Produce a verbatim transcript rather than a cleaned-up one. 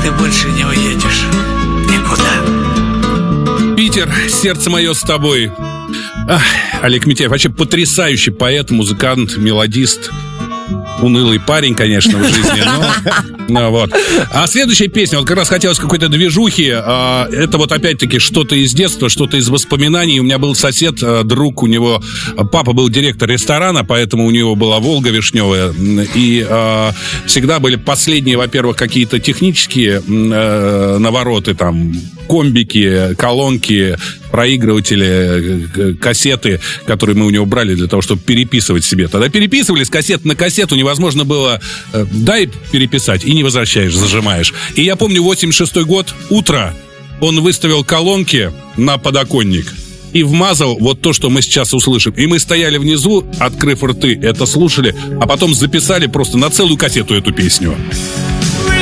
ты больше не уедешь никуда. Питер, сердце мое с тобой. Ах, Олег Митяев вообще потрясающий поэт, музыкант, мелодист. Унылый парень, конечно, в жизни, но... Ну, вот. А следующая песня, вот как раз хотелось какой-то движухи. а, Это вот опять-таки что-то из детства, что-то из воспоминаний. У меня был сосед, а, друг, у него... Папа был директор ресторана, поэтому у него была «Волга» вишневая. И а, всегда были последние, во-первых, какие-то технические а, навороты, там, комбики, колонки, проигрыватели, кассеты, которые мы у него брали для того, чтобы переписывать себе. Тогда переписывали с кассеты на кассету, невозможно было э, дай переписать, и не возвращаешь, зажимаешь. И я помню, восемьдесят шестой год, утро, он выставил колонки на подоконник и вмазал вот то, что мы сейчас услышим. И мы стояли внизу, открыв рты, это слушали, а потом записали просто на целую кассету эту песню.